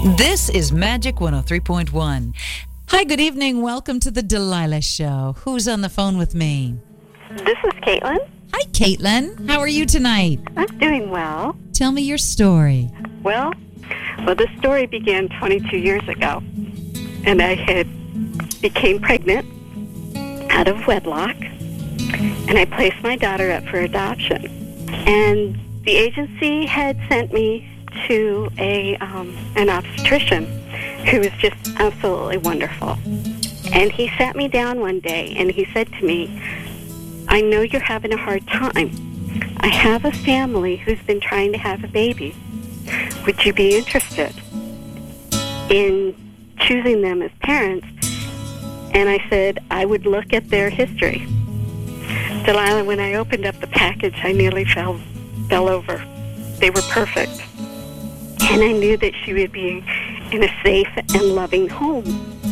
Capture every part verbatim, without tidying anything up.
This is Magic one oh three point one. Hi, good evening. Welcome to the Delilah Show. Who's on the phone with me? This is Caitlin. Hi, Caitlin. How are you tonight? I'm doing well. Tell me your story. Well, well, this story began twenty-two years ago, and I had became pregnant out of wedlock, and I placed my daughter up for adoption. And the agency had sent me to a um, an obstetrician who was just absolutely wonderful. And he sat me down one day and he said to me, I know you're having a hard time. I have a family who's been trying to have a baby. Would you be interested in choosing them as parents? And I said, I would look at their history. Delilah, when I opened up the package, I nearly fell, fell over. They were perfect. And I knew that she would be in a safe and loving home.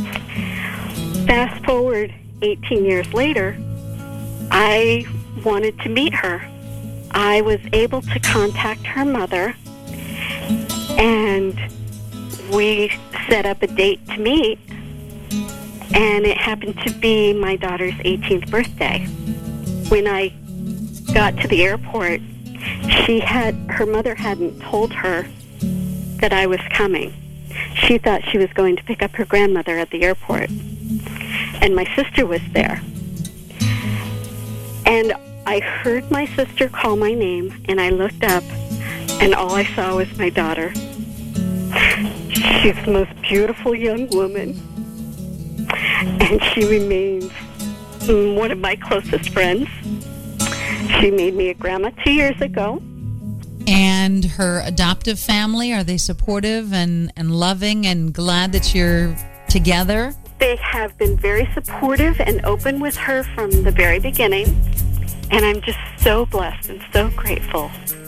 Fast forward eighteen years later, I wanted to meet her. I was able to contact her mother, and we set up a date to meet, and it happened to be my daughter's eighteenth birthday. When I got to the airport, she had her mother hadn't told her that I was coming. She thought she was going to pick up her grandmother at the airport. And my sister was there. And I heard my sister call my name, and I looked up, and all I saw was my daughter. She's the most beautiful young woman, and she remains one of my closest friends. She made me a grandma two years ago. And her adoptive family, are they supportive and, and loving and glad that you're together? They have been very supportive and open with her from the very beginning. And I'm just so blessed and so grateful